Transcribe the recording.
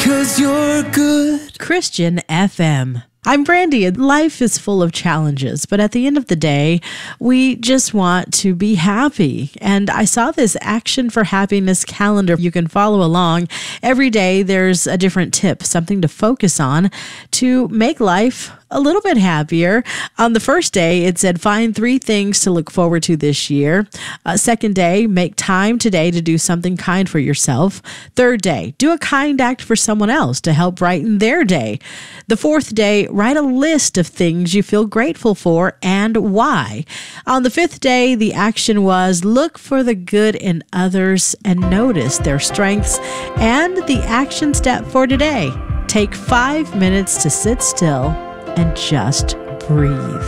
'cause you're good. Christian FM. I'm Brandy, and life is full of challenges, but at the end of the day, we just want to be happy. And I saw this Action for Happiness calendar. You can follow along. Every day there's a different tip, something to focus on to make life a little bit happier. On the first day, it said, find 3 things to look forward to this year. Second day, make time today to do something kind for yourself. Third day, do a kind act for someone else to help brighten their day. The fourth day, write a list of things you feel grateful for and why. On the 5th day, the action was look for the good in others and notice their strengths. And the action step for today, take 5 minutes to sit still and just breathe.